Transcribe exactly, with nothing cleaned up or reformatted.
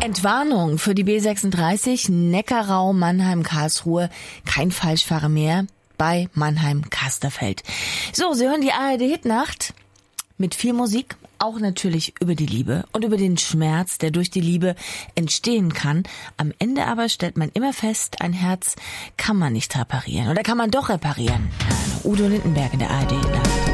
Entwarnung für die B sechsunddreißig, Neckarau, Mannheim, Karlsruhe. Kein Falschfahrer mehr bei Mannheim-Kasterfeld. So, Sie hören die A R D-Hitnacht mit viel Musik, auch natürlich über die Liebe und über den Schmerz, der durch die Liebe entstehen kann. Am Ende aber stellt man immer fest, ein Herz kann man nicht reparieren. Oder kann man doch reparieren? Udo Lindenberg in der A R D-Hitnacht.